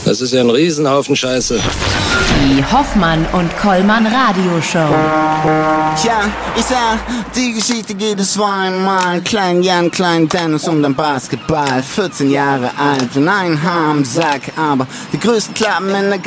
Das ist ja ein Riesenhaufen Scheiße. Die Hoffmann und Kollmann Radioshow. Tja, ich sag, die Geschichte geht es zweimal. Klein Jan, klein Dennis und ein Basketball. 14 Jahre alt und ein Harmsack. Aber die größten Klappen in der